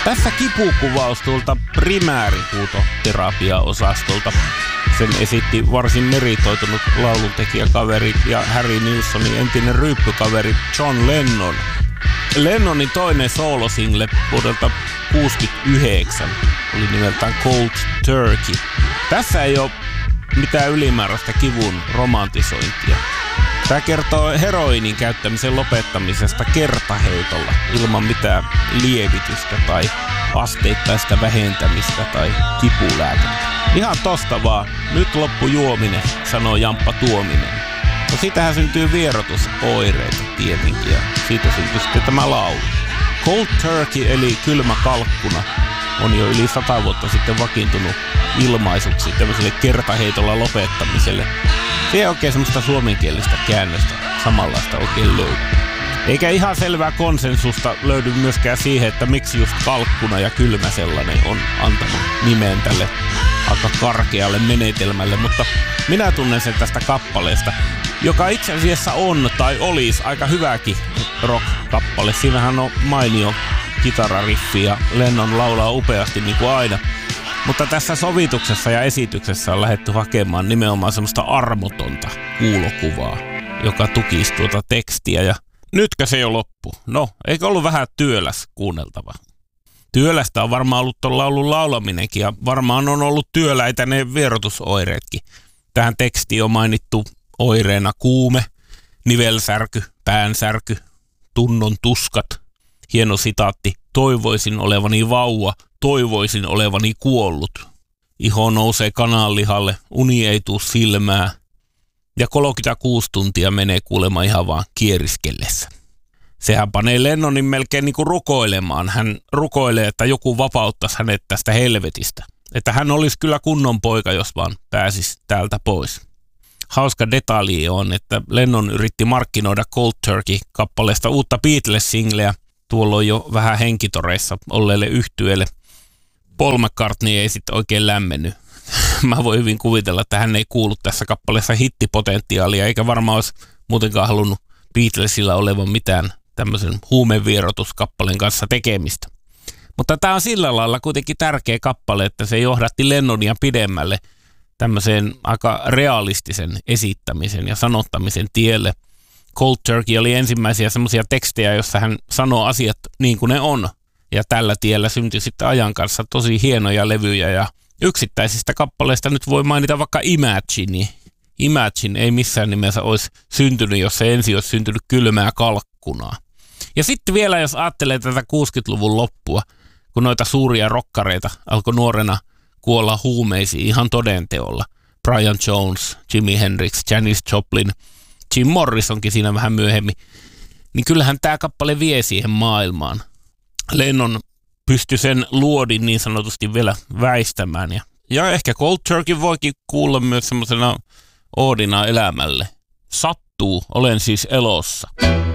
Tässä kipukuvaus tuolta primäärihuutoterapia-osastolta. Sen esitti varsin meritoitunut lauluntekijäkaveri ja Harry Nilssonin entinen ryyppykaveri John Lennon. Lennonin toinen soolosingle vuodelta 1969 oli nimeltään Cold Turkey. Tässä ei ole mitään ylimääräistä kivun romantisointia. Tämä kertoo heroinin käyttämisen lopettamisesta kertaheitolla ilman mitään lievitystä tai asteittaista vähentämistä tai kipulääkettä. Ihan tosta vaan, nyt loppu juominen, sanoo Jamppa Tuominen. No siitähän syntyy vierotusoireita tietenkin ja siitä syntyy sitten tämä laulu. Cold Turkey eli kylmä kalkkuna on jo yli 100 vuotta sitten vakiintunut ilmaisuksi tämmöiselle kertaheitolla lopettamiselle. Se ei oikein semmoista suomenkielistä käännöstä samanlaista oikein löydy. Eikä ihan selvää konsensusta löydy myöskään siihen, että miksi just kalkkuna ja kylmä sellainen on antanut nimen tälle aika karkealle menetelmälle, mutta minä tunnen sen tästä kappaleesta, joka itse asiassa on tai olisi aika hyväkin rock-kappale. Siinähän on mainio kitarariffi ja Lennon laulaa upeasti niin kuin aina. Mutta tässä sovituksessa ja esityksessä on lähdetty hakemaan nimenomaan semmoista armotonta kuulokuvaa, joka tukisi tuota tekstiä. Ja nytkö se jo loppu? No, eikö ollut vähän työläs kuunneltava? Työlästä on varmaan ollut ton laulun laulaminenkin ja varmaan on ollut työläitä ne vierotusoireetkin. Tähän tekstiin on mainittu oireena kuume, nivelsärky, päänsärky, tunnon tuskat. Hieno sitaatti. Toivoisin olevani vauva, toivoisin olevani kuollut. Iho nousee kananlihalle, uni ei tuu silmää. Ja 36 tuntia menee kuulemma ihan vaan kieriskellessä. Sehän panee Lennonin melkein niin kuin rukoilemaan. Hän rukoilee, että joku vapauttaisi hänet tästä helvetistä. Että hän olisi kyllä kunnon poika, jos vaan pääsisi täältä pois. Hauska detalji on, että Lennon yritti markkinoida Cold Turkey-kappaleesta uutta Beatles-singleä. Tuolloin jo vähän henkitoreissa olleelle yhtyeelle. Paul McCartney ei sitten oikein lämmennyt. Mä voin hyvin kuvitella, että hän ei kuulu tässä kappaleessa hittipotentiaalia, eikä varmaan olisi muutenkaan halunnut Beatlesilla olevan mitään tämmöisen huumevierotuskappaleen kanssa tekemistä. Mutta tämä on sillä lailla kuitenkin tärkeä kappale, että se johdatti Lennonia pidemmälle tämmöiseen aika realistisen esittämisen ja sanottamisen tielle. Cold Turkey oli ensimmäisiä semmoisia tekstejä, joissa hän sanoo asiat niin kuin ne on. Ja tällä tiellä syntyi sitten ajan kanssa tosi hienoja levyjä ja yksittäisistä kappaleista nyt voi mainita vaikka Imagine. Imagine ei missään nimessä olisi syntynyt, jos se ensin olisi syntynyt kylmää kalkkunaa. Ja sitten vielä, jos ajattelee tätä 60-luvun loppua, kun noita suuria rokkareita alkoi nuorena kuolla huumeisiin ihan todenteolla. Brian Jones, Jimi Hendrix, Janis Joplin, Jim Morrisonkin siinä vähän myöhemmin. Niin kyllähän tämä kappale vie siihen maailmaan. Lennon pystyi sen luodin niin sanotusti vielä väistämään. Ja ehkä Cold Turkey voikin kuulla myös semmoisena oodina elämälle. Sattuu, olen siis elossa.